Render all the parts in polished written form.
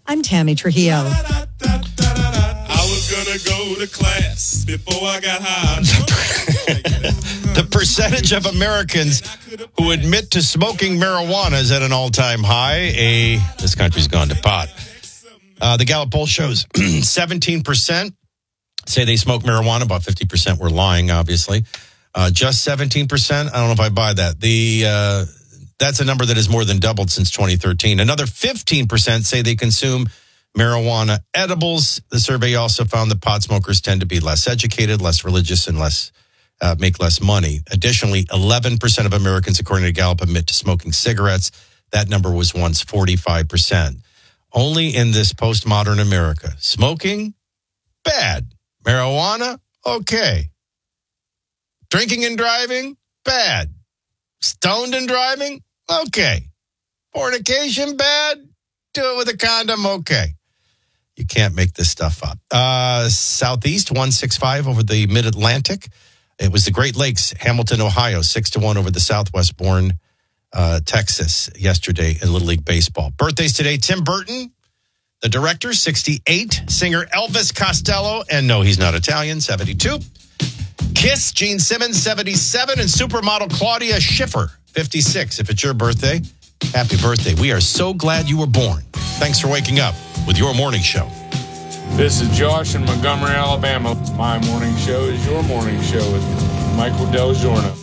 I'm Tammy Trujillo. I was gonna go to class before I got high. The percentage of Americans who admit to smoking marijuana is at an all-time high. This country's gone to pot. The Gallup poll shows 17% say they smoke marijuana. About 50% were lying, obviously. Just 17%. I don't know if I buy that. That's a number that has more than doubled since 2013. Another 15% say they consume marijuana edibles. The survey also found that pot smokers tend to be less educated, less religious, and make less money. Additionally, 11% of Americans, according to Gallup, admit to smoking cigarettes. That number was once 45%. Only in this postmodern America. Smoking? Bad. Marijuana? Okay. Drinking and driving? Bad. Stoned and driving? Okay. Fornication? Bad. Do it with a condom? Okay. You can't make this stuff up. Southeast, 165 over the Mid-Atlantic. It was the Great Lakes, Hamilton, Ohio, 6-1 over the Southwest-born Texas yesterday in Little League Baseball. Birthdays today, Tim Burton, the director, 68. Singer Elvis Costello, and no, he's not Italian, 72. Kiss, Gene Simmons, 77. And supermodel Claudia Schiffer, 56. If it's your birthday, happy birthday. We are so glad you were born. Thanks for waking up with your morning show. This is Josh in Montgomery, Alabama. My morning show is your morning show with Michael Del Giorno.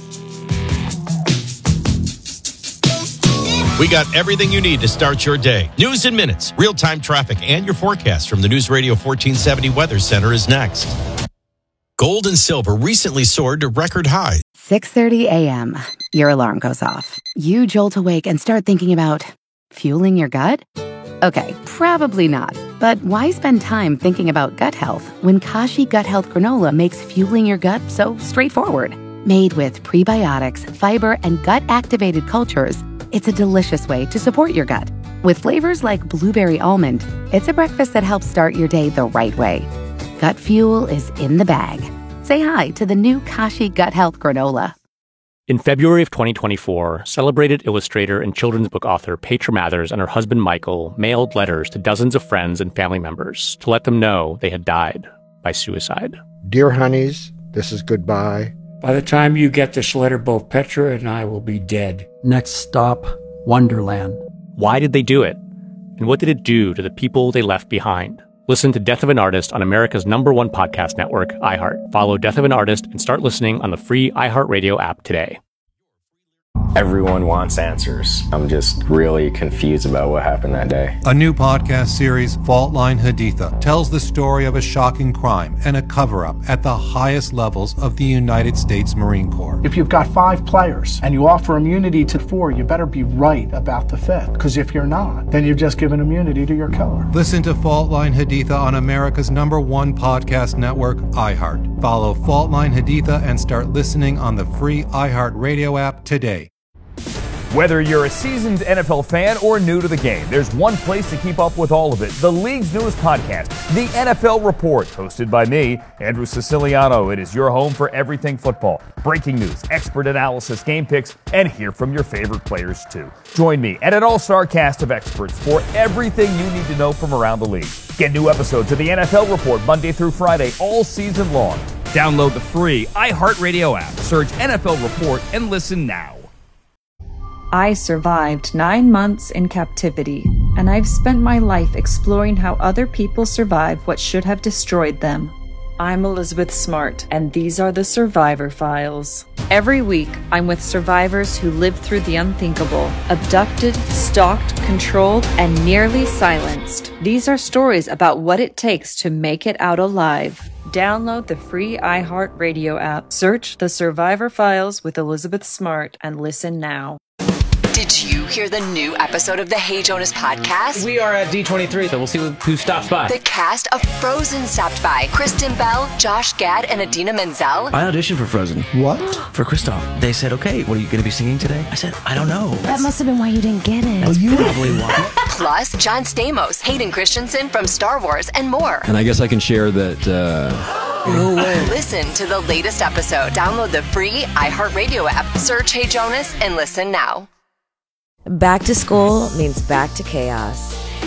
We got everything you need to start your day. News in minutes, real-time traffic, and your forecast from the News Radio 1470 Weather Center is next. Gold and silver recently soared to record highs. 6:30 a.m. Your alarm goes off. You jolt awake and start thinking about fueling your gut? Okay, probably not. But why spend time thinking about gut health when Kashi Gut Health Granola makes fueling your gut so straightforward? Made with prebiotics, fiber, and gut-activated cultures, it's a delicious way to support your gut. With flavors like blueberry almond, it's a breakfast that helps start your day the right way. Gut fuel is in the bag. Say hi to the new Kashi Gut Health Granola. In February of 2024, celebrated illustrator and children's book author Petra Mathers and her husband Michael mailed letters to dozens of friends and family members to let them know they had died by suicide. Dear honeys, this is goodbye. By the time you get this letter, both Petra and I will be dead. Next stop, Wonderland. Why did they do it? And what did it do to the people they left behind? Listen to Death of an Artist on America's #1 podcast network, iHeart. Follow Death of an Artist and start listening on the free iHeartRadio app today. Everyone wants answers. I'm just really confused about what happened that day. A new podcast series, Fault Line Haditha, tells the story of a shocking crime and a cover-up at the highest levels of the United States Marine Corps. If you've got 5 players and you offer immunity to 4, you better be right about the 5th. Because if you're not, then you've just given immunity to your killer. Listen to Fault Line Haditha on America's #1 podcast network, iHeart. Follow Fault Line Haditha and start listening on the free iHeartRadio app today. Whether you're a seasoned NFL fan or new to the game, there's one place to keep up with all of it. The league's newest podcast, The NFL Report, hosted by me, Andrew Siciliano. It is your home for everything football. Breaking news, expert analysis, game picks, and hear from your favorite players too. Join me and an all-star cast of experts for everything you need to know from around the league. Get new episodes of The NFL Report Monday through Friday all season long. Download the free iHeartRadio app, search NFL Report, and listen now. I survived 9 months in captivity, and I've spent my life exploring how other people survive what should have destroyed them. I'm Elizabeth Smart, and these are the Survivor Files. Every week, I'm with survivors who lived through the unthinkable, abducted, stalked, controlled, and nearly silenced. These are stories about what it takes to make it out alive. Download the free iHeartRadio app, search The Survivor Files with Elizabeth Smart, and listen now. Did you hear the new episode of the Hey Jonas podcast? We are at D23, so we'll see who stops by. The cast of Frozen stopped by. Kristen Bell, Josh Gad, and Idina Menzel. I auditioned for Frozen. What? For Kristoff. They said, okay, what are you going to be singing today? I said, I don't know. That must have been why you didn't get it. That's probably why. Plus, John Stamos, Hayden Christensen from Star Wars, and more. And I guess I can share that... No way. Listen to the latest episode. Download the free iHeartRadio app. Search Hey Jonas and listen now. Back to school means back to chaos.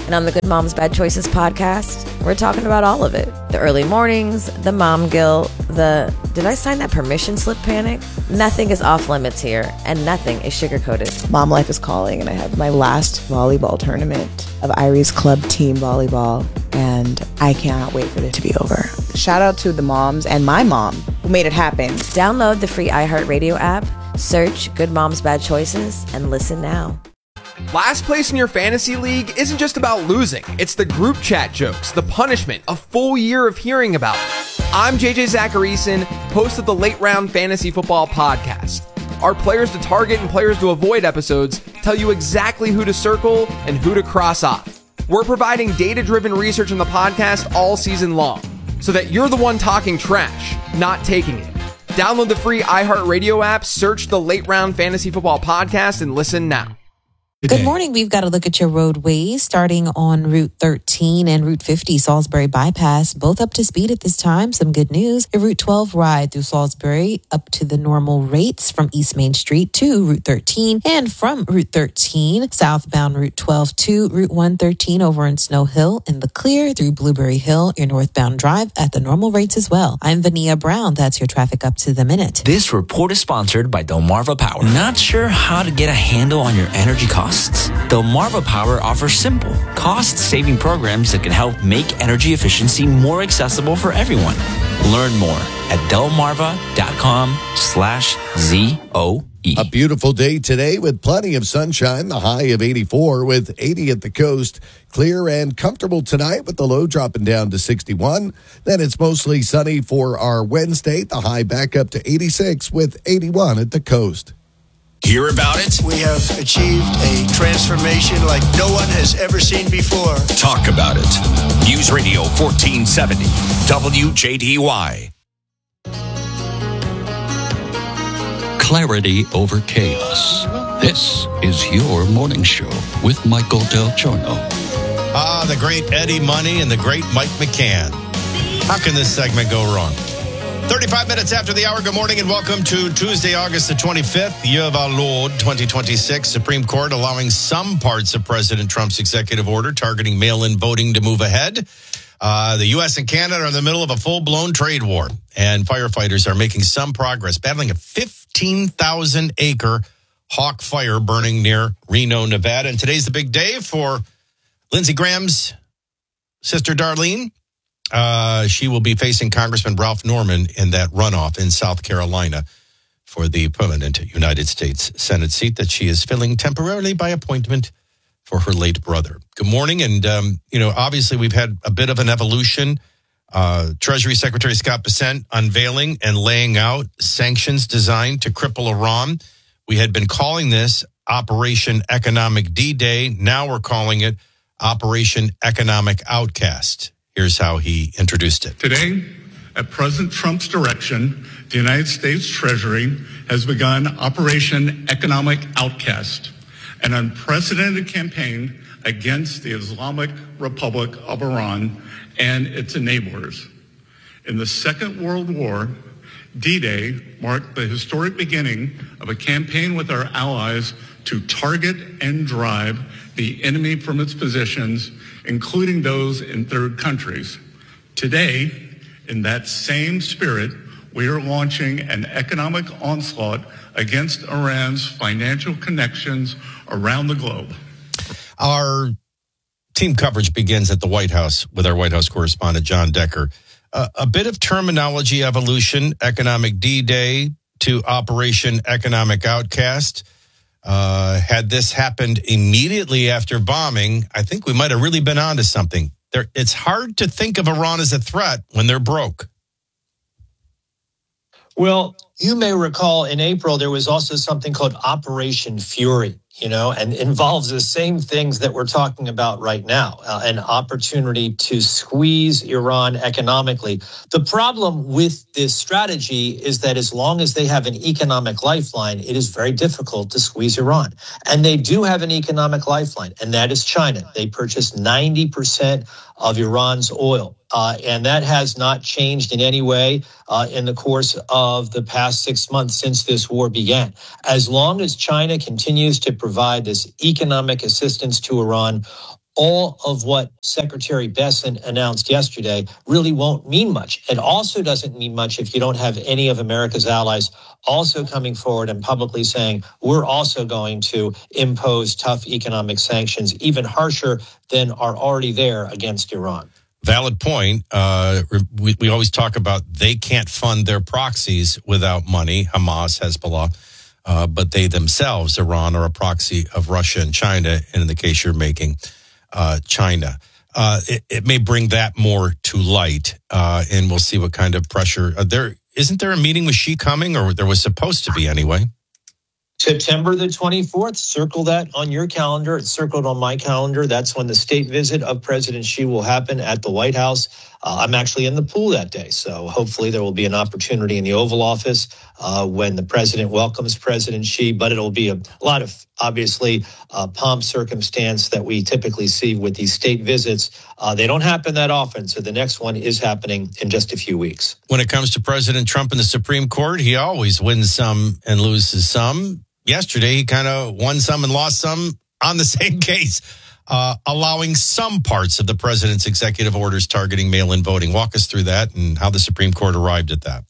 And on the Good Moms Bad Choices podcast, we're talking about all of it. The early mornings, the mom guilt, the did I sign that permission slip panic? Nothing is off limits here, and nothing is sugar-coated. Mom life is calling, and I have my last volleyball tournament of Irie's Club Team Volleyball, and I cannot wait for it to be over. Shout out to the moms and my mom who made it happen. Download the free iHeartRadio app, search Good Moms Bad Choices, and listen now. Last place in your fantasy league isn't just about losing. It's the group chat jokes, the punishment, a full year of hearing about it. I'm JJ Zacharyson, host of the Late Round Fantasy Football Podcast. Our players to target and players to avoid episodes tell you exactly who to circle and who to cross off. We're providing data-driven research in the podcast all season long, so that you're the one talking trash, not taking it. Download the free iHeartRadio app, search the Late Round Fantasy Football Podcast, and listen now. Good morning. We've got to look at your roadways starting on Route 13 and Route 50 Salisbury Bypass, both up to speed at this time. Some good news. A Route 12 ride through Salisbury up to the normal rates from East Main Street to Route 13 and from Route 13 southbound Route 12 to Route 113 over in Snow Hill in the clear through Blueberry Hill, your northbound drive at the normal rates as well. I'm Vania Brown. That's your traffic up to the minute. This report is sponsored by Delmarva Power. Not sure how to get a handle on your energy costs? Delmarva Power offers simple, cost-saving programs that can help make energy efficiency more accessible for everyone. Learn more at delmarva.com/ZOE. A beautiful day today with plenty of sunshine, the high of 84 with 80 at the coast. Clear and comfortable tonight with the low dropping down to 61. Then it's mostly sunny for our Wednesday, the high back up to 86 with 81 at the coast. Hear about it? We have achieved a transformation like no one has ever seen before. Talk about it. News Radio 1470, WJDY. Clarity over chaos. This is your morning show with Michael Del Giorno. The great Eddie Money and the great Mike McCann. How can this segment go wrong? 35 minutes after the hour, good morning and welcome to Tuesday, August the 25th, year of our Lord, 2026. Supreme Court allowing some parts of President Trump's executive order targeting mail-in voting to move ahead. The U.S. and Canada are in the middle of a full-blown trade war, and firefighters are making some progress, battling a 15,000-acre hawk fire burning near Reno, Nevada. And today's the big day for Lindsey Graham's sister, Darlene. She will be facing Congressman Ralph Norman in that runoff in South Carolina for the permanent United States Senate seat that she is filling temporarily by appointment for her late brother. Good morning. And, obviously we've had a bit of an evolution. Treasury Secretary Scott Bessent unveiling and laying out sanctions designed to cripple Iran. We had been calling this Operation Economic D-Day. Now we're calling it Operation Economic Outcast. Here's how he introduced it. Today, at President Trump's direction, the United States Treasury has begun Operation Economic Outcast, an unprecedented campaign against the Islamic Republic of Iran and its enablers. In the Second World War, D-Day marked the historic beginning of a campaign with our allies to target and drive the enemy from its positions, including those in third countries. Today, in that same spirit, we are launching an economic onslaught against Iran's financial connections around the globe. Our team coverage begins at the White House with our White House correspondent, John Decker. A bit of terminology evolution, Economic D-Day to Operation Economic Outcast. Had this happened immediately after bombing, I think we might have really been onto something. It's hard to think of Iran as a threat when they're broke. Well, you may recall in April, there was also something called Operation Fury, and involves the same things that we're talking about right now, an opportunity to squeeze Iran economically. The problem with this strategy is that as long as they have an economic lifeline, it is very difficult to squeeze Iran. And they do have an economic lifeline, and that is China. They purchase 90% of Iran's oil. And that has not changed in any way in the course of the past 6 months since this war began. As long as China continues to provide this economic assistance to Iran, all of what Secretary Bessent announced yesterday really won't mean much. It also doesn't mean much if you don't have any of America's allies also coming forward and publicly saying, we're also going to impose tough economic sanctions, even harsher than are already there against Iran. Valid point. We always talk about they can't fund their proxies without money, Hamas, Hezbollah, but they themselves, Iran, are a proxy of Russia and China, and in the case you're making, China. It may bring that more to light, and we'll see what kind of pressure. Isn't there a meeting with Xi coming, or there was supposed to be anyway? September the 24th, circle that on your calendar. It's circled on my calendar. That's when the state visit of President Xi will happen at the White House. I'm actually in the pool that day, so hopefully there will be an opportunity in the Oval Office when the president welcomes President Xi, but it'll be a lot of, obviously, pomp circumstance that we typically see with these state visits. They don't happen that often, so the next one is happening in just a few weeks. When it comes to President Trump in the Supreme Court, he always wins some and loses some. Yesterday, he kind of won some and lost some on the same case, allowing some parts of the president's executive orders targeting mail-in voting. Walk us through that and how the Supreme Court arrived at that.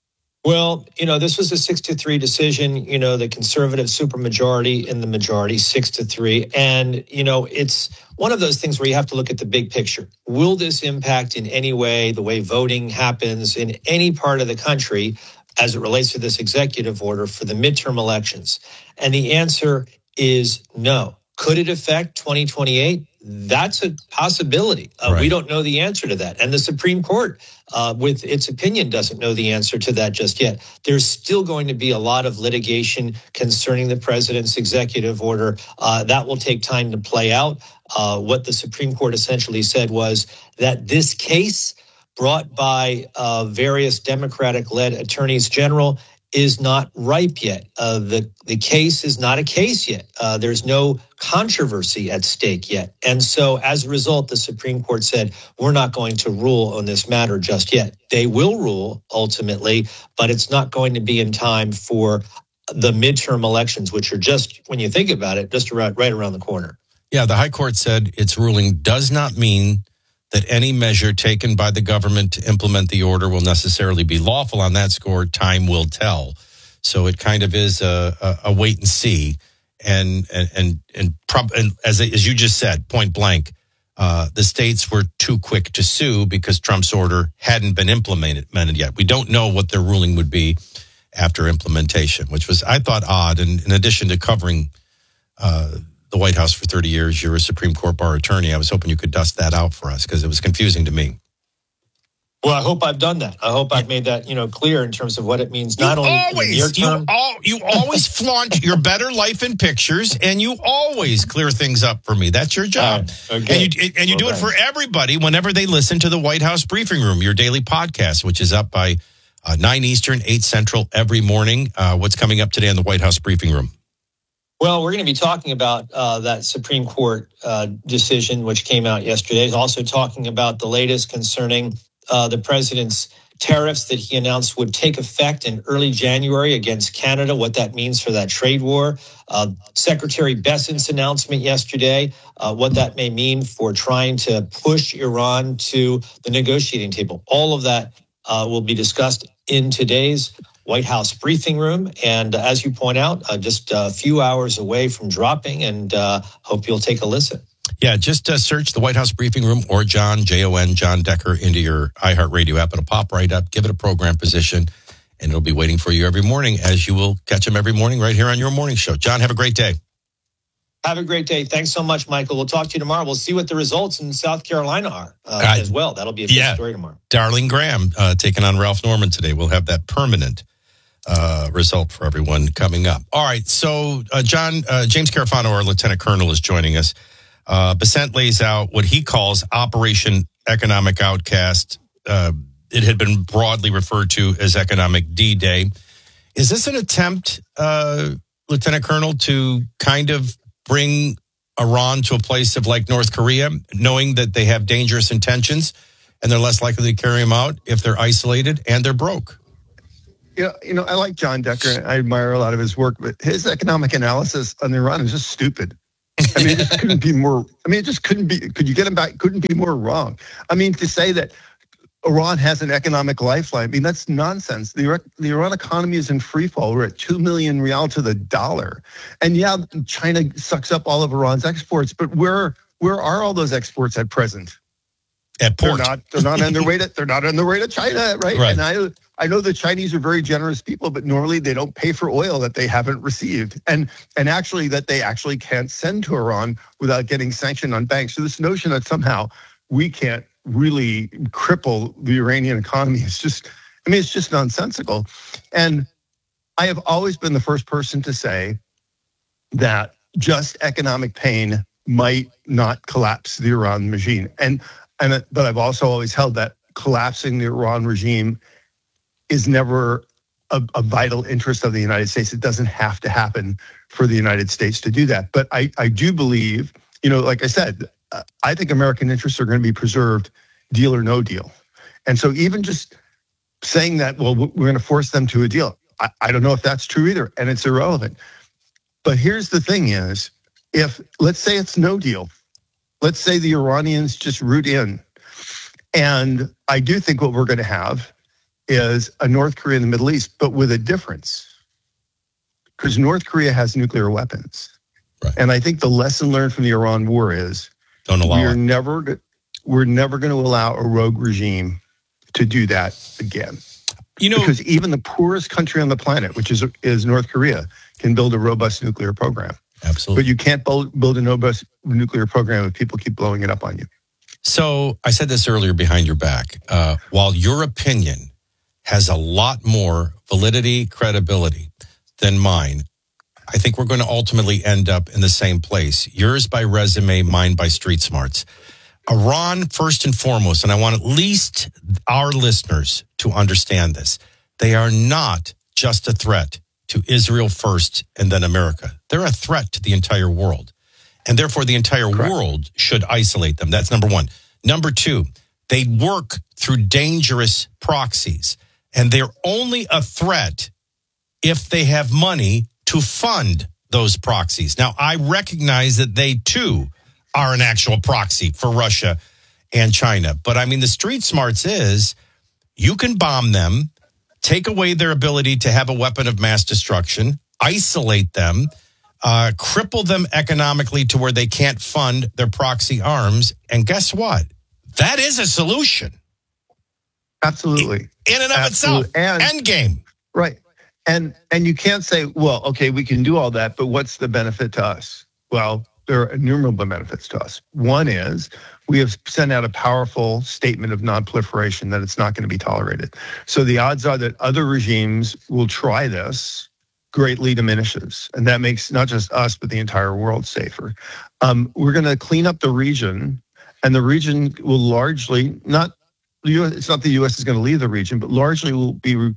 Well, this was a 6-3 decision, the conservative supermajority in the majority, 6-3. And, it's one of those things where you have to look at the big picture. Will this impact in any way the way voting happens in any part of the country as it relates to this executive order for the midterm elections? And the answer is no. Could it affect 2028? That's a possibility. Right. We don't know the answer to that. And the Supreme Court, with its opinion, doesn't know the answer to that just yet. There's still going to be a lot of litigation concerning the president's executive order. That will take time to play out. What the Supreme Court essentially said was that this case brought by various Democratic-led attorneys general is not ripe yet. The case is not a case yet. There's no controversy at stake yet. And so as a result, the Supreme Court said, we're not going to rule on this matter just yet. They will rule ultimately, but it's not going to be in time for the midterm elections, which are just, when you think about it, just right around the corner. Yeah, the High Court said its ruling does not mean that any measure taken by the government to implement the order will necessarily be lawful. On that score, time will tell. So it kind of is a wait and see. And as you just said, point blank, the states were too quick to sue because Trump's order hadn't been implemented yet. We don't know what their ruling would be after implementation, which was, I thought, odd. And in addition to covering the White House for 30 years, you're a Supreme Court bar attorney. I was hoping you could dust that out for us because it was confusing to me. Well, I hope I've done that. I hope I've made that, clear in terms of what it means. Not only in the near term. You always flaunt your better life in pictures, and you always clear things up for me. That's your job. Okay. And you do it for everybody whenever they listen to the White House Briefing Room, your daily podcast, which is up by 9 Eastern, 8 Central every morning. What's coming up today on the White House Briefing Room? Well, we're going to be talking about that Supreme Court decision, which came out yesterday. Also talking about the latest concerning the president's tariffs that he announced would take effect in early January against Canada, what that means for that trade war. Secretary Bessent's announcement yesterday, what that may mean for trying to push Iran to the negotiating table. All of that will be discussed in today's White House Briefing Room. And as you point out, just a few hours away from dropping, and hope you'll take a listen. Yeah, just search the White House Briefing Room or John, Jon, John Decker into your iHeartRadio app. It'll pop right up. Give it a program position, and it'll be waiting for you every morning, as you will catch them every morning right here on your morning show. John, have a great day. Have a great day. Thanks so much, Michael. We'll talk to you tomorrow. We'll see what the results in South Carolina are as well. That'll be a big story tomorrow. Darling Graham taking on Ralph Norman today. We'll have that permanent result for everyone coming up. All right. So, John, James Carafano, our Lieutenant Colonel, is joining us. Bessent lays out what he calls Operation Economic Outcast. It had been broadly referred to as Economic D-Day. Is this an attempt, Lieutenant Colonel, to kind of bring Iran to a place of like North Korea, knowing that they have dangerous intentions and they're less likely to carry them out if they're isolated and they're broke? Yeah, I like John Decker. I admire a lot of his work, but his economic analysis on Iran is just stupid. I mean, it just couldn't be more. I mean, it just couldn't be. Could you get him back? Couldn't be more wrong. I mean, to say that Iran has an economic lifeline, I mean, that's nonsense. The Iran economy is in free fall. We're at 2 million rial to the dollar. And yeah, China sucks up all of Iran's exports, but where are all those exports at present? At port. They're not on their way to China, right? Right. And I know the Chinese are very generous people, but normally they don't pay for oil that they haven't received. And actually that they actually can't send to Iran without getting sanctioned on banks. So this notion that somehow we can't really cripple the Iranian economy is just, I mean, it's just nonsensical. And I have always been the first person to say that just economic pain might not collapse the Iran regime. But I've also always held that collapsing the Iran regime is never a vital interest of the United States. It doesn't have to happen for the United States to do that. But I do believe, like I said, I think American interests are going to be preserved, deal or no deal. And so even just saying that, well, we're going to force them to a deal, I don't know if that's true either, and it's irrelevant. But here's the thing is, let's say it's no deal. Let's say the Iranians just root in. And I do think what we're going to have is a North Korea in the Middle East, but with a difference. Because North Korea has nuclear weapons. Right. And I think the lesson learned from the Iran war is we're never going to allow a rogue regime to do that again. Because even the poorest country on the planet, which is North Korea, can build a robust nuclear program. Absolutely. But you can't build a robust nuclear program if people keep blowing it up on you. So I said this earlier behind your back. While your opinion has a lot more validity, credibility than mine, I think we're going to ultimately end up in the same place. Yours by resume, mine by street smarts. Iran, first and foremost, and I want at least our listeners to understand this, they are not just a threat to Israel first and then America. They're a threat to the entire world. And therefore, the entire world should isolate them. That's number one. Number two, they work through dangerous proxies. And they're only a threat if they have money to fund those proxies. Now, I recognize that they, too, are an actual proxy for Russia and China. But, I mean, the street smarts is you can bomb them, take away their ability to have a weapon of mass destruction, isolate them, cripple them economically to where they can't fund their proxy arms. And guess what? That is a solution. Absolutely. In and of itself. End game. Right. And you can't say, well, okay, we can do all that, but what's the benefit to us? Well, there are innumerable benefits to us. One is we have sent out a powerful statement of non-proliferation that it's not going to be tolerated. So the odds are that other regimes will try this greatly diminishes. And that makes not just us, but the entire world safer. We're going to clean up the region, and the region will largely, not the U.S., it's not the U.S. is going to leave the region, but largely will be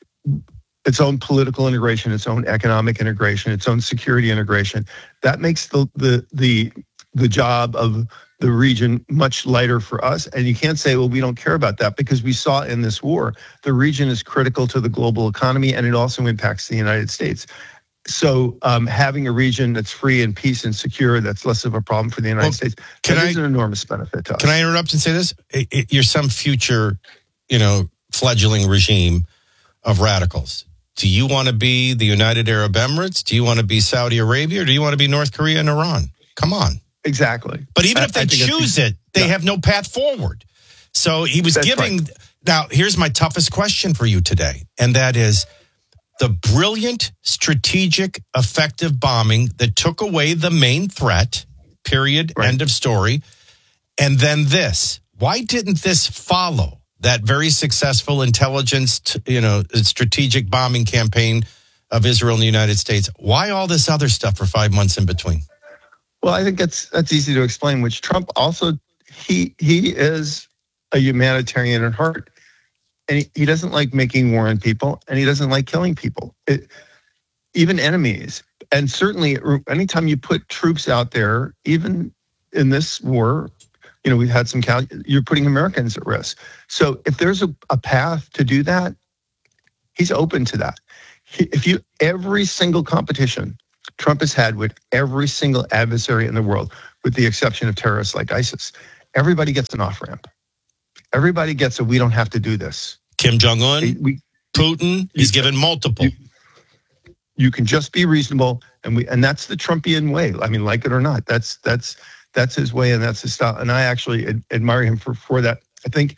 its own political integration, its own economic integration, its own security integration. That makes the job of the region much lighter for us. And you can't say, well, we don't care about that, because we saw in this war, the region is critical to the global economy, and it also impacts the United States. So having a region that's free and peace and secure, that's less of a problem for the United States. That is an enormous benefit to us. Can I interrupt and say this? You're some future, fledgling regime of radicals. Do you want to be the United Arab Emirates? Do you want to be Saudi Arabia? Or do you want to be North Korea and Iran? Come on. Exactly. But even if they choose it, they have no path forward. So he was giving... Right. Now, here's my toughest question for you today, and that is the brilliant, strategic, effective bombing that took away the main threat, period, end of story, and then this. Why didn't this follow that very successful intelligence, strategic bombing campaign of Israel and the United States? Why all this other stuff for 5 months in between? Well, I think that's easy to explain, which Trump also, he is a humanitarian at heart. And he doesn't like making war on people, and he doesn't like killing people, even enemies. And certainly anytime you put troops out there, even in this war, we've had some, you're putting Americans at risk. So if there's a path to do that, he's open to that. Every single competition Trump has had with every single adversary in the world, with the exception of terrorists like ISIS. Everybody gets an off-ramp. Everybody gets a, we don't have to do this. Kim Jong-un, Putin, he's given multiple. You can just be reasonable, and that's the Trumpian way. I mean, like it or not, that's his way, and that's his style. And I actually admire him for that. I think,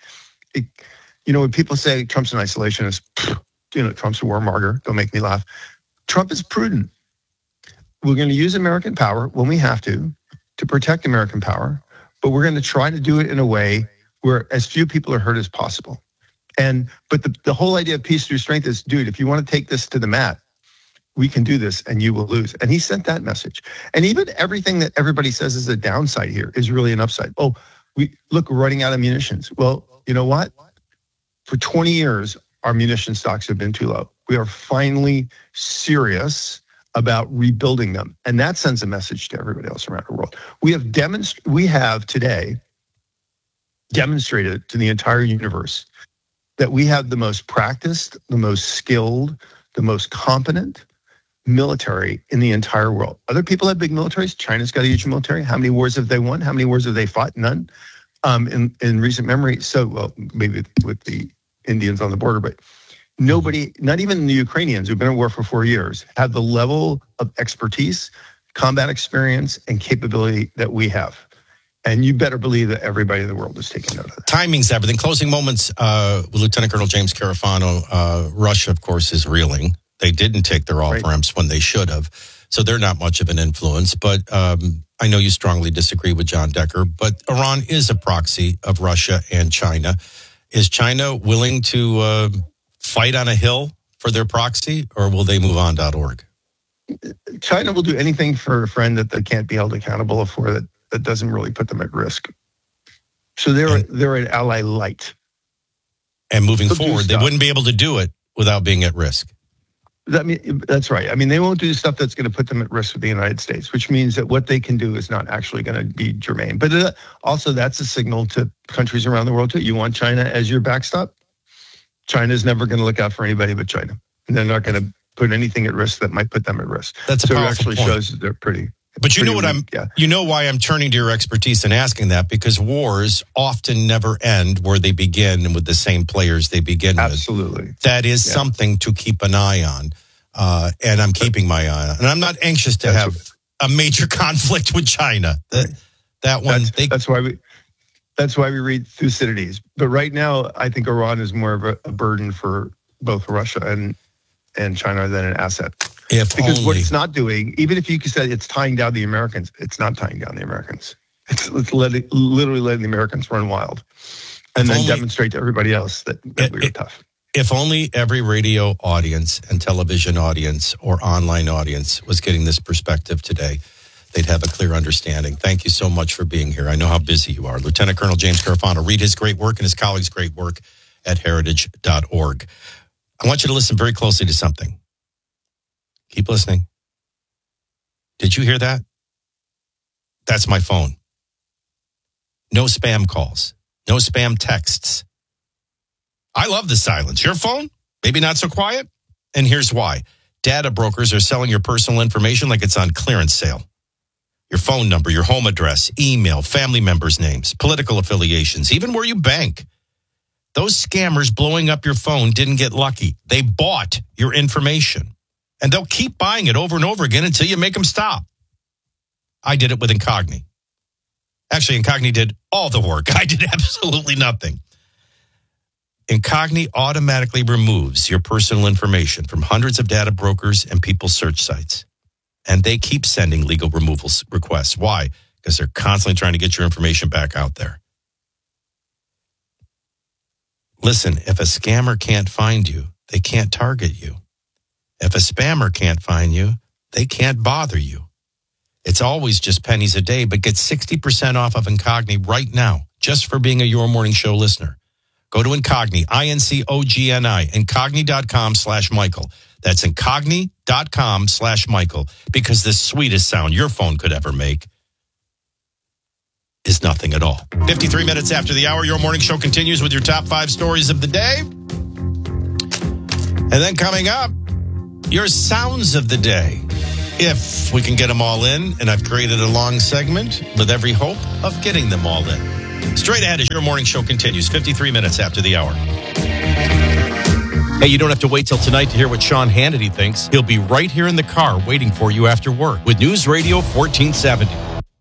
when people say Trump's an isolationist, Trump's a warmonger, don't make me laugh. Trump is prudent. We're going to use American power when we have to protect American power, but we're going to try to do it in a way where as few people are hurt as possible. But the whole idea of peace through strength is, dude, if you want to take this to the mat, we can do this and you will lose. And he sent that message. And even everything that everybody says is a downside here is really an upside. Oh, we're running out of munitions. Well, you know what? For 20 years, our munition stocks have been too low. We are finally serious about rebuilding them. And that sends a message to everybody else around the world. We have today demonstrated to the entire universe that we have the most practiced, the most skilled, the most competent military in the entire world. Other people have big militaries. China's got a huge military. How many wars have they won? How many wars have they fought? None in recent memory. So, well, maybe with the Indians on the border, but nobody, not even the Ukrainians who've been at war for 4 years, have the level of expertise, combat experience, and capability that we have. And you better believe that everybody in the world is taking note of that. Timing's everything. Closing moments with Lieutenant Colonel James Carafano. Russia, of course, is reeling. They didn't take their off-ramps when they should have. So they're not much of an influence. But I know you strongly disagree with John Decker. But Iran is a proxy of Russia and China. Is China willing to fight on a hill for their proxy, or will they move on.org? China will do anything for a friend that they can't be held accountable for that doesn't really put them at risk. So they're an ally light. And moving forward, they wouldn't be able to do it without being at risk. That's right. I mean, they won't do stuff that's going to put them at risk with the United States, which means that what they can do is not actually going to be germane. But also, that's a signal to countries around the world, too. You want China as your backstop? China's never going to look out for anybody but China. And they're not going to put anything at risk that might put them at risk. That's so a it powerful actually point. shows that they're pretty. But you know what you know why I'm turning to your expertise and asking that, because wars often never end where they begin with the same players they begin with. Absolutely. That is something to keep an eye on. And I'm keeping my eye on. And I'm not anxious to have a major conflict with China. That's why we read Thucydides. But right now, I think Iran is more of a burden for both Russia and China than an asset. Because what it's not doing, even if you could say it's tying down the Americans, it's not tying down the Americans. It's literally letting the Americans run wild and then demonstrate to everybody else that we're tough. If only every radio audience and television audience or online audience was getting this perspective today, they'd have a clear understanding. Thank you so much for being here. I know how busy you are. Lieutenant Colonel James Carafano. Read his great work and his colleagues' great work at heritage.org. I want you to listen very closely to something. Keep listening. Did you hear that? That's my phone. No spam calls. No spam texts. I love the silence. Your phone? Maybe not so quiet? And here's why. Data brokers are selling your personal information like it's on clearance sale. Your phone number, your home address, email, family members' names, political affiliations, even where you bank. Those scammers blowing up your phone didn't get lucky. They bought your information. And they'll keep buying it over and over again until you make them stop. I did it with Incogni. Actually, Incogni did all the work. I did absolutely nothing. Incogni automatically removes your personal information from hundreds of data brokers and people's search sites. And they keep sending legal removal requests. Why? Because they're constantly trying to get your information back out there. Listen, if a scammer can't find you, they can't target you. If a spammer can't find you, they can't bother you. It's always just pennies a day, but get 60% off of Incogni right now, just for being a Your Morning Show listener. Go to Incogni, INCOGNI, Incogni.com/Michael. That's Incogni.com/Michael, because the sweetest sound your phone could ever make is nothing at all. 53 minutes after the hour, Your Morning Show continues with your top 5 stories of the day. And then coming up, your sounds of the day. if we can get them all in, and I've created a long segment with every hope of getting them all in. Straight ahead as your morning show continues, 53 minutes after the hour. Hey, you don't have to wait till tonight to hear what Sean Hannity thinks. He'll be right here in the car waiting for you after work with News Radio 1470.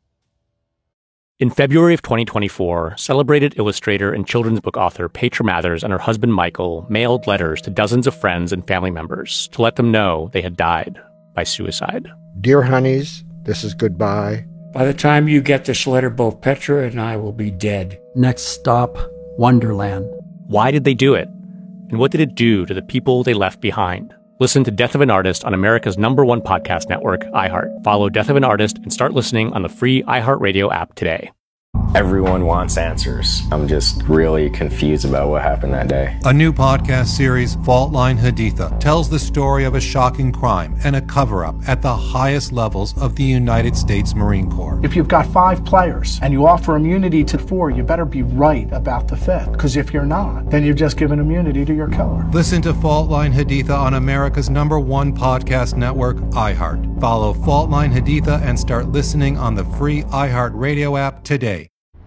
In February of 2024, celebrated illustrator and children's book author Petra Mathers and her husband Michael mailed letters to dozens of friends and family members to let them know they had died by suicide. Dear honeys, this is goodbye. By the time you get this letter, both Petra and I will be dead. Next stop, Wonderland. Why did they do it? And what did it do to the people they left behind? Listen to Death of an Artist on America's #1 podcast network, iHeart. Follow Death of an Artist and start listening on the free iHeartRadio app today. Everyone wants answers. I'm just really confused about what happened that day. A new podcast series, Fault Line Haditha, tells the story of a shocking crime and a cover-up at the highest levels of the United States Marine Corps. If you've got 5 players and you offer immunity to 4, you better be right about the 5th. Because if you're not, then you've just given immunity to your killer. Listen to Fault Line Haditha on America's #1 podcast network, iHeart. Follow Fault Line Haditha and start listening on the free iHeart Radio app today.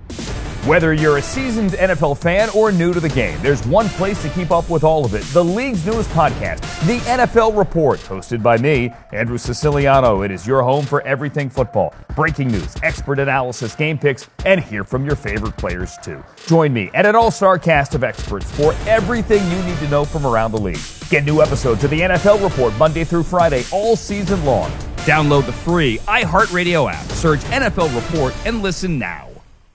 Whether you're a seasoned NFL fan or new to the game, there's one place to keep up with all of it. The league's newest podcast, The NFL Report, hosted by me, Andrew Siciliano. It is your home for everything football. Breaking news, expert analysis, game picks, and hear from your favorite players too. Join me and an all-star cast of experts for everything you need to know from around the league. Get new episodes of The NFL Report Monday through Friday all season long. Download the free iHeartRadio app. Search NFL Report and listen now.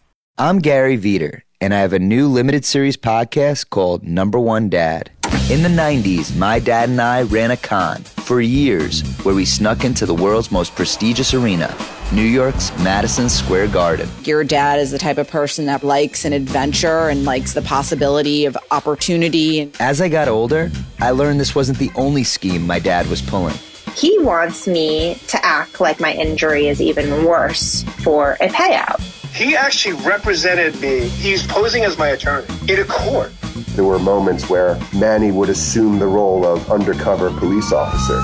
I'm Gary Veter, and I have a new limited series podcast called Number One Dad. In the 90s, my dad and I ran a con for years where we snuck into the world's most prestigious arena, New York's Madison Square Garden. Your dad is the type of person that likes an adventure and likes the possibility of opportunity. As I got older, I learned this wasn't the only scheme my dad was pulling. He wants me to act like my injury is even worse for a payout. He actually represented me. He's posing as my attorney in a court. There were moments where Manny would assume the role of undercover police officer.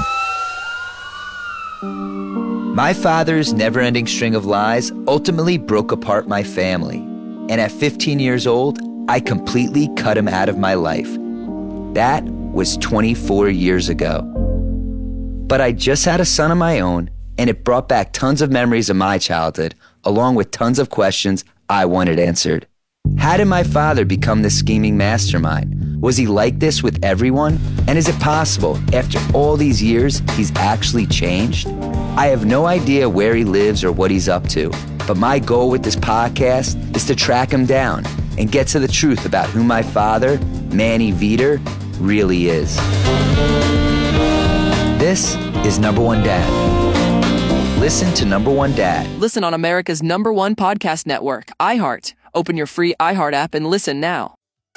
My father's never-ending string of lies ultimately broke apart my family. And at 15 years old, I completely cut him out of my life. That was 24 years ago. But I just had a son of my own, and it brought back tons of memories of my childhood, along with tons of questions I wanted answered. How did my father become this scheming mastermind? Was he like this with everyone? And is it possible, after all these years, he's actually changed? I have no idea where he lives or what he's up to, but my goal with this podcast is to track him down and get to the truth about who my father, Manny Veter, really is. This is Number One Dad. Listen to Number One Dad. Listen on America's #1 podcast network, iHeart. Open your free iHeart app and listen now.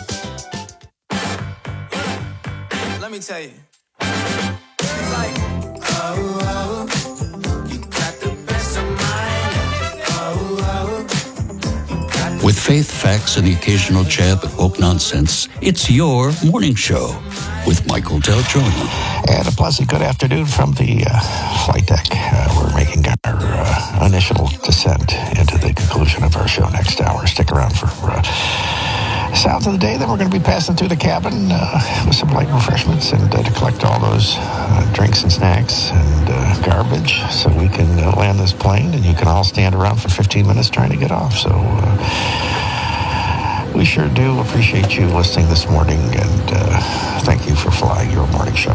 Let me tell you. It's like, oh, you got the best of mine. Oh, With faith, facts, and the occasional jab of woke nonsense, it's your morning show with Michael Del Giorno. And a pleasant good afternoon from the flight deck. We're making our initial descent into the conclusion of our show next hour. Stick around for sounds of the day. Then we're going to be passing through the cabin with some light refreshments and to collect all those drinks and snacks and garbage so we can land this plane and you can all stand around for 15 minutes trying to get off. So we sure do appreciate you listening this morning, and thank you for flying your morning show.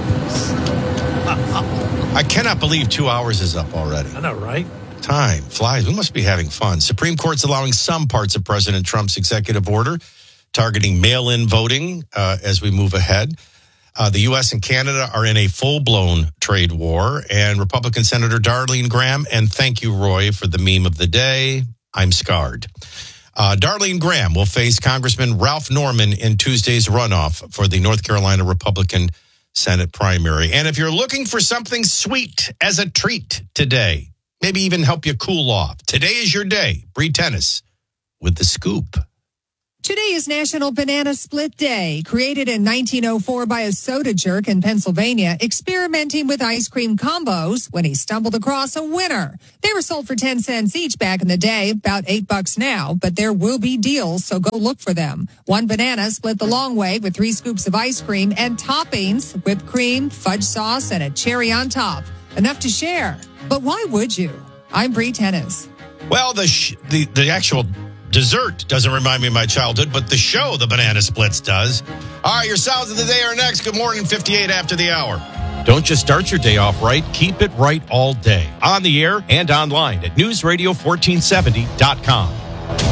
I cannot believe 2 hours is up already. I know, right? Time flies. We must be having fun. Supreme Court's allowing some parts of President Trump's executive order targeting mail-in voting as we move ahead. The U.S. and Canada are in a full-blown trade war, and Republican Senator Darlene Graham, and thank you, Roy, for the meme of the day, I'm scarred. Darlene Graham will face Congressman Ralph Norman in Tuesday's runoff for the North Carolina Republican Senate primary. And if you're looking for something sweet as a treat today, maybe even help you cool off, today is your day. Bree Tennis with The Scoop. Today is National Banana Split Day, created in 1904 by a soda jerk in Pennsylvania, experimenting with ice cream combos when he stumbled across a winner. They were sold for 10 cents each back in the day, about $8 now, but there will be deals, so go look for them. One banana split the long way with 3 scoops of ice cream and toppings, whipped cream, fudge sauce, and a cherry on top. Enough to share. But why would you? I'm Bree Tennis. Well, the actual dessert doesn't remind me of my childhood, but the show, the Banana Splits, does. All right, your sounds of the day are next. Good morning, 58 after the hour. Don't just start your day off right. Keep it right all day. On the air and online at newsradio1470.com.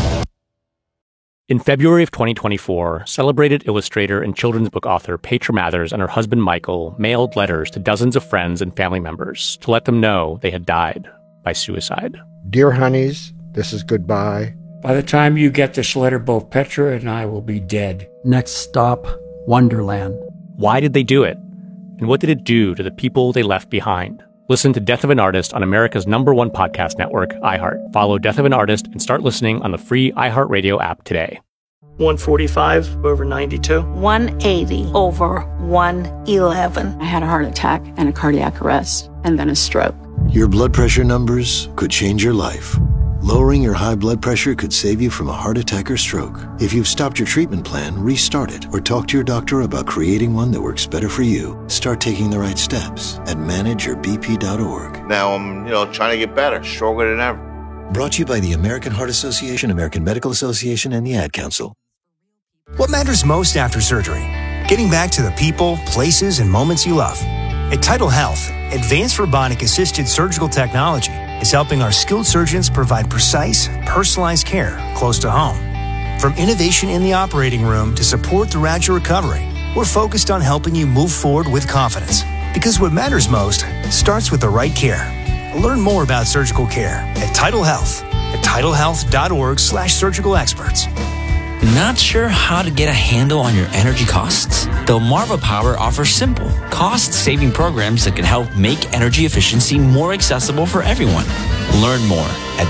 In February of 2024, celebrated illustrator and children's book author Petra Mathers and her husband Michael mailed letters to dozens of friends and family members to let them know they had died by suicide. Dear honeys, this is goodbye. By the time you get this letter, both Petra and I will be dead. Next stop, Wonderland. Why did they do it? And what did it do to the people they left behind? Listen to Death of an Artist on America's #1 podcast network, iHeart. Follow Death of an Artist and start listening on the free iHeartRadio app today. 145 over 92. 180 over 111. I had a heart attack and a cardiac arrest and then a stroke. Your blood pressure numbers could change your life. Lowering your high blood pressure could save you from a heart attack or stroke. If you've stopped your treatment plan, restart it or talk to your doctor about creating one that works better for you. Start taking the right steps at manageyourbp.org. Now I'm, trying to get better, stronger than ever. Brought to you by the American Heart Association, American Medical Association, and the Ad Council. What matters most after surgery? Getting back to the people, places, and moments you love. At Tidal Health, advanced robotic-assisted surgical technology is helping our skilled surgeons provide precise, personalized care close to home. From innovation in the operating room to support throughout your recovery, we're focused on helping you move forward with confidence. Because what matters most starts with the right care. Learn more about surgical care at Tidal Health at tidalhealth.org/surgical experts. Not sure how to get a handle on your energy costs? Delmarva Power offers simple, cost-saving programs that can help make energy efficiency more accessible for everyone. Learn more at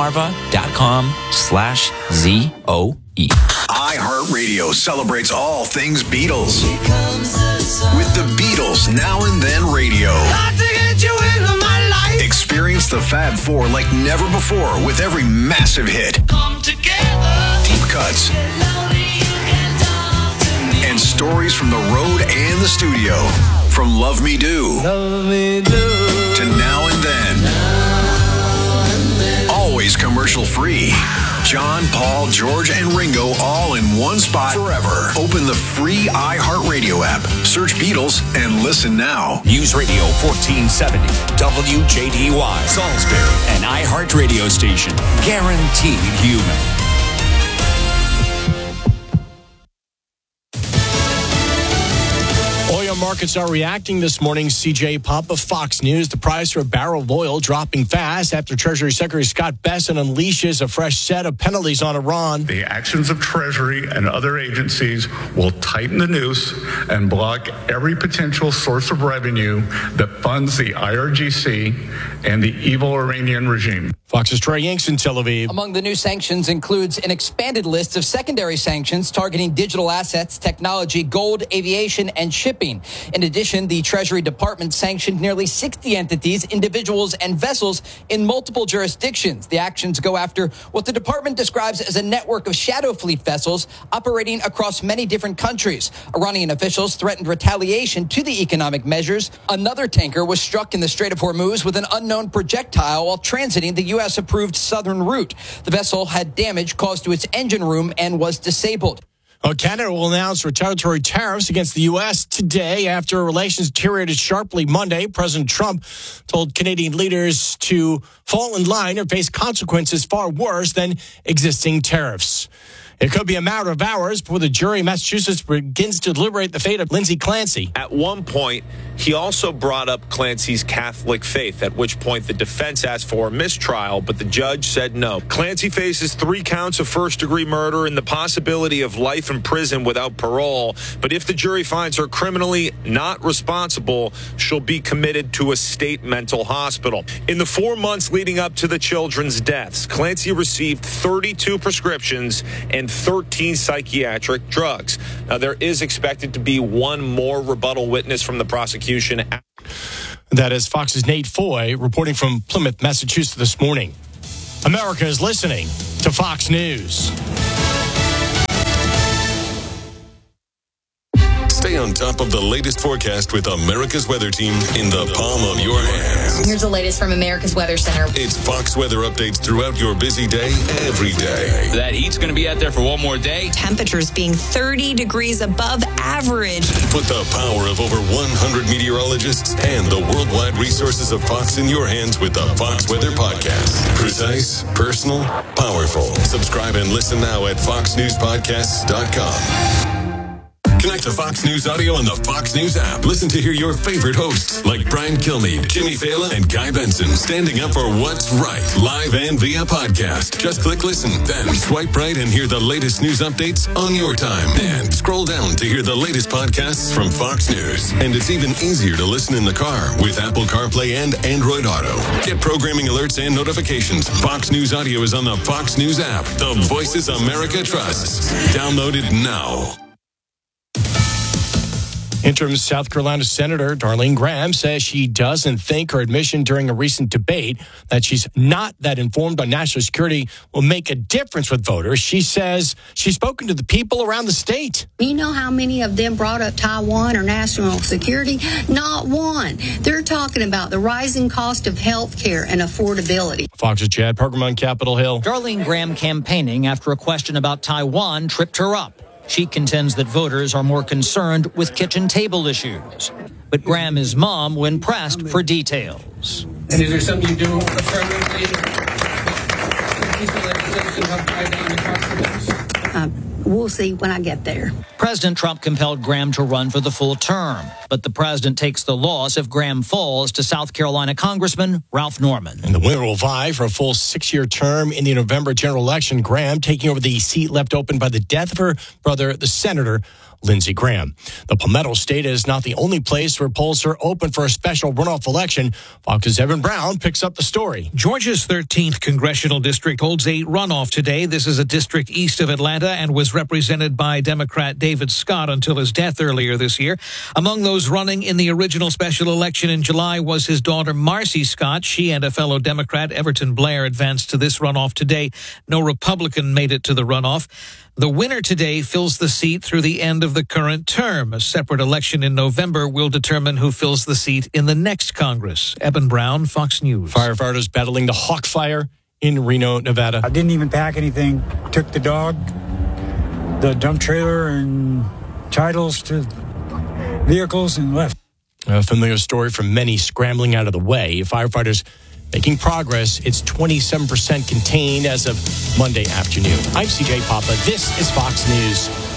delmarva.com/ZOE. iHeartRadio celebrates all things Beatles. With the Beatles Now and Then Radio. Experience the Fab Four like never before with every massive hit. Come together. Deep cuts. And stories from the road and the studio. From Love Me Do. Love Me Do. To Now and Then. Always commercial free. John, Paul, George, and Ringo all in one spot forever. Open the free iHeartRadio app. Search Beatles and listen now. News Radio 1470, WJDY, Salisbury, an iHeart radio station. Guaranteed human. Oil markets are reacting this morning. CJ Pump of Fox News. The price for a barrel of oil dropping fast after Treasury Secretary Scott Bessent unleashes a fresh set of penalties on Iran. The actions of Treasury and other agencies will tighten the noose and block every potential source of revenue that funds the IRGC and the evil Iranian regime. Fox's Trey Yanks in Tel Aviv. Among the new sanctions includes an expanded list of secondary sanctions targeting digital assets, technology, gold, aviation, and shipping. In addition, the Treasury Department sanctioned nearly 60 entities, individuals, and vessels in multiple jurisdictions. The actions go after what the department describes as a network of shadow fleet vessels operating across many different countries. Iranian officials threatened retaliation to the economic measures. Another tanker was struck in the Strait of Hormuz with an unknown projectile while transiting the U.S.-approved southern route. The vessel had damage caused to its engine room and was disabled. Canada will announce retaliatory tariffs against the U.S. today after relations deteriorated sharply Monday. President Trump told Canadian leaders to fall in line or face consequences far worse than existing tariffs. It could be a matter of hours before the jury in Massachusetts begins to deliberate the fate of Lindsay Clancy. At one point, he also brought up Clancy's Catholic faith, at which point the defense asked for a mistrial, but the judge said no. Clancy faces 3 counts of first-degree murder and the possibility of life in prison without parole. But if the jury finds her criminally not responsible, she'll be committed to a state mental hospital. In the 4 months leading up to the children's deaths, Clancy received 32 prescriptions and and 13 psychiatric drugs. Now, there is expected to be one more rebuttal witness from the prosecution. That is Fox's Nate Foy reporting from Plymouth, Massachusetts this morning. America is listening to Fox News. Stay on top of the latest forecast with America's Weather Team in the palm of your hands. Here's the latest from America's Weather Center. It's Fox weather updates throughout your busy day, every day. That heat's going to be out there for one more day. Temperatures being 30 degrees above average. Put the power of over 100 meteorologists and the worldwide resources of Fox in your hands with the Fox Weather Podcast. Precise, personal, powerful. Subscribe and listen now at foxnewspodcasts.com. Connect to Fox News Audio on the Fox News app. Listen to hear your favorite hosts like Brian Kilmeade, Jimmy Fallon, and Guy Benson standing up for what's right, live and via podcast. Just click listen, then swipe right and hear the latest news updates on your time. And scroll down to hear the latest podcasts from Fox News. And it's even easier to listen in the car with Apple CarPlay and Android Auto. Get programming alerts and notifications. Fox News Audio is on the Fox News app. The voices America trusts. Download it now. Interim South Carolina Senator Darlene Graham says she doesn't think her admission during a recent debate that she's not that informed on national security will make a difference with voters. She says she's spoken to the people around the state. You know how many of them brought up Taiwan or national security? Not one. They're talking about the rising cost of health care and affordability. Fox's Chad Pergram on Capitol Hill. Darlene Graham campaigning after a question about Taiwan tripped her up. She contends that voters are more concerned with kitchen table issues. But Graham is mum when pressed for details. And is there something you do affirmatively? Peaceful legislation help drive down the cost of this? We'll see when I get there. President Trump compelled Graham to run for the full term, but the president takes the loss if Graham falls to South Carolina Congressman Ralph Norman. And the winner will vie for a full 6-year term in the November general election. Graham taking over the seat left open by the death of her brother, the Senator Lindsey Graham. The Palmetto State is not the only place where polls are open for a special runoff election. Fox's Evan Brown picks up the story. Georgia's 13th congressional district holds a runoff today. This is a district east of Atlanta and was represented by Democrat David Scott until his death earlier this year. Among those running in the original special election in July was his daughter Marcy Scott. She and a fellow Democrat, Everton Blair, advanced to this runoff today. No Republican made it to the runoff. The winner today fills the seat through the end of the current term. A separate election in November will determine who fills the seat in the next Congress. Eben Brown, Fox News. Firefighters battling the Hawk Fire in Reno, Nevada. I didn't even pack anything. Took the dog, the dump trailer, and titles to vehicles and left. A familiar story from many scrambling out of the way. Firefighters making progress. It's 27% contained as of Monday afternoon. I'm CJ Papa. This is Fox News.